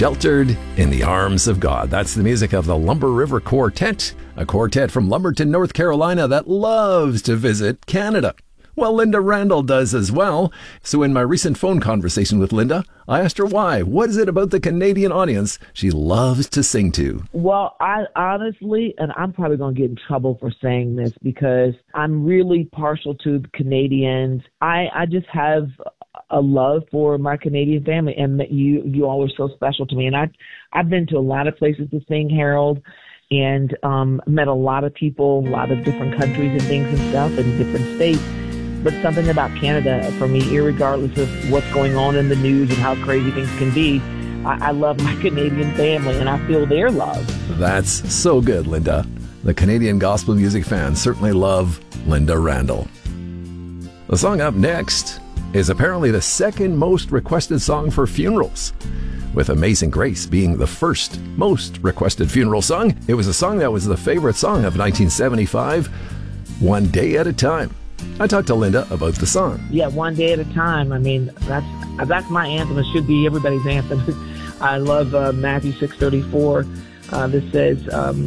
Sheltered in the Arms of God. That's the music of the Lumber River Quartet, a quartet from Lumberton, North Carolina that loves to visit Canada. Well, Linda Randall does as well. So in my recent phone conversation with Linda, I asked her why. What is it about the Canadian audience she loves to sing to? Well, I honestly, and I'm probably going to get in trouble for saying this because I'm really partial to the Canadians. I just have a love for my Canadian family, and you all are so special to me. And I've been to a lot of places to sing, Harold, and met a lot of people, a lot of different countries and things and stuff, and different states. But something about Canada, for me, irregardless of what's going on in the news and how crazy things can be, I love my Canadian family, and I feel their love. That's so good, Linda. The Canadian gospel music fans certainly love Linda Randall. The song up next is apparently the second most requested song for funerals, with Amazing Grace being the first most requested funeral song. It was a song that was the favorite song of 1975, One Day at a Time. I talked to Linda about the song. Yeah, One Day at a Time. I mean, that's my anthem. It should be everybody's anthem. I love Matthew 6:34. That says,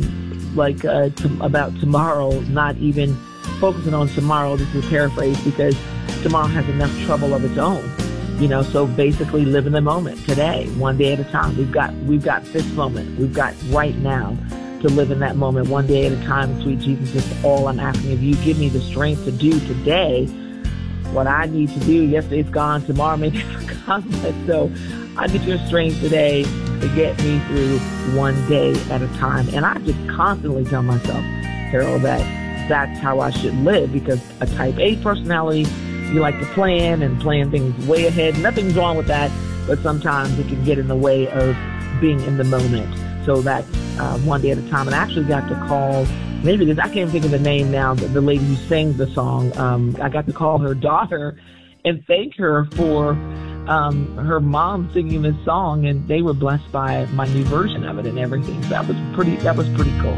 about tomorrow, not even focusing on tomorrow. This is a paraphrase because tomorrow has enough trouble of its own. So basically live in the moment today, one day at a time. We've got this moment. We've got right now to live in that moment, one day at a time. Sweet Jesus, that's all I'm asking of you. Give me the strength to do today what I need to do. Yesterday's gone, tomorrow may be forgotten, so I need your strength today to get me through one day at a time. And I just constantly tell myself, Carol, that that's how I should live, because a type A personality, you like to plan things way ahead. Nothing's wrong with that, but sometimes it can get in the way of being in the moment. So that's one day at a time. And I actually got to call, maybe because I can't think of the name now, the lady who sings the song. I got to call her daughter and thank her for her mom singing this song, and they were blessed by my new version of it and everything. So that was pretty cool.